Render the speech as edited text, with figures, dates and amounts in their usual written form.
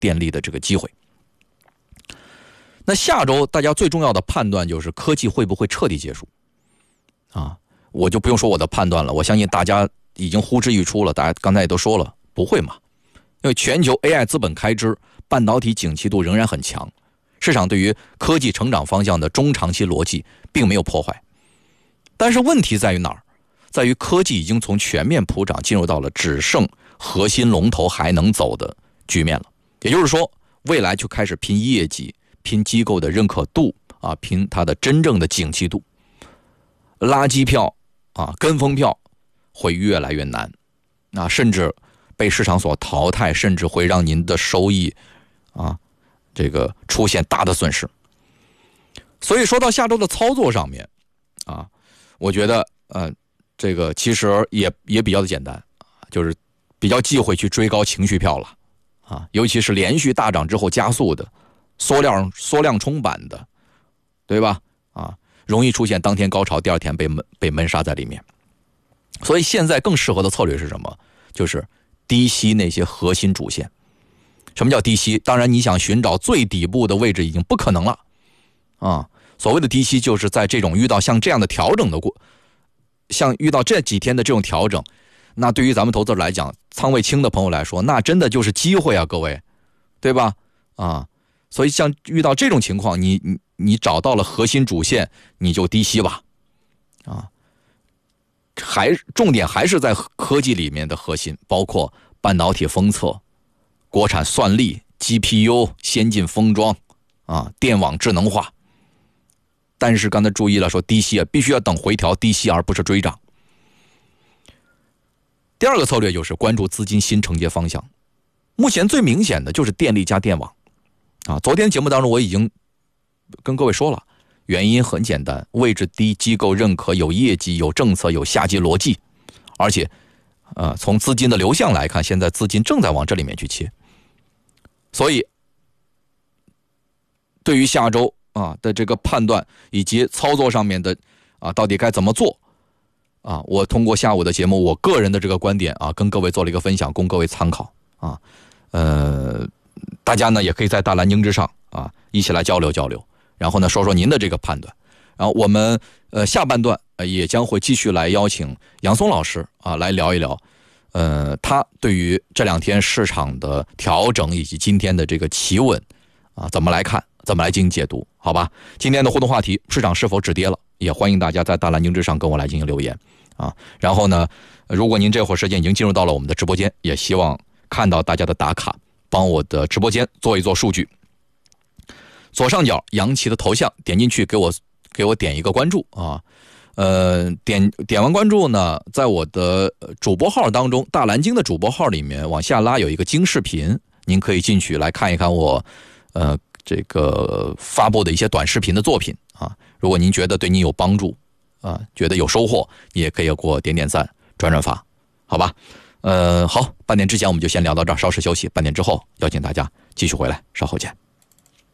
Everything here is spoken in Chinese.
电力的这个机会。那下周大家最重要的判断就是科技会不会彻底结束啊？我就不用说我的判断了，我相信大家已经呼之欲出了，大家刚才也都说了，不会嘛？因为全球 AI 资本开支、半导体景气度仍然很强，市场对于科技成长方向的中长期逻辑并没有破坏。但是问题在于哪儿？在于科技已经从全面普涨进入到了只剩核心龙头还能走的局面了。也就是说，未来就开始拼业绩、拼机构的认可度啊，拼它的真正的景气度。垃圾票啊，跟风票会越来越难啊，甚至被市场所淘汰，甚至会让您的收益啊这个出现大的损失。所以说到下周的操作上面啊，我觉得这个其实也比较的简单，就是比较忌讳去追高情绪票了啊，尤其是连续大涨之后加速的缩量冲板的，对吧？啊，容易出现当天高潮，第二天被闷杀在里面。所以现在更适合的策略是什么？就是低吸那些核心主线。什么叫低吸？当然你想寻找最底部的位置已经不可能了啊。所谓的低吸就是在这种遇到像这样的调整的像遇到这几天的这种调整，那对于咱们投资者来讲，仓位轻的朋友来说，那真的就是机会啊，各位，对吧？啊，所以像遇到这种情况，你找到了核心主线，你就低吸吧，啊，重点还是在科技里面的核心，包括半导体封测、国产算力、GPU、先进封装啊、电网智能化。但是刚才注意了，说低吸必须要等回调低吸，而不是追涨。第二个策略就是关注资金新承接方向，目前最明显的就是电力加电网啊。昨天节目当中我已经跟各位说了，原因很简单，位置低，机构认可，有业绩，有政策，有下级逻辑，而且从资金的流向来看，现在资金正在往这里面去切。所以对于下周的这个判断以及操作上面的到底该怎么做我通过下午的节目我个人的这个观点跟各位做了一个分享，供各位参考大家呢也可以在大蓝鲸之上一起来交流交流，然后呢说说您的这个判断。然后我们下半段也将会继续来邀请杨松老师来聊一聊他对于这两天市场的调整以及今天的这个企稳怎么来看，怎么来进行解读，好吧？今天的互动话题，市场是否止跌了？也欢迎大家在大蓝鲸之上跟我来进行留言然后呢，如果您这会儿时间已经进入到了我们的直播间，也希望看到大家的打卡，帮我的直播间做一做数据。左上角杨琦的头像，点进去给我点一个关注点完关注呢，在我的主播号当中，大蓝鲸的主播号里面往下拉有一个鲸视频，您可以进去来看一看我这个发布的一些短视频的作品如果您觉得对您有帮助觉得有收获，你也可以给我点赞转发，好吧？好，半点之前我们就先聊到这儿，稍事休息，半点之后邀请大家继续回来，稍后见。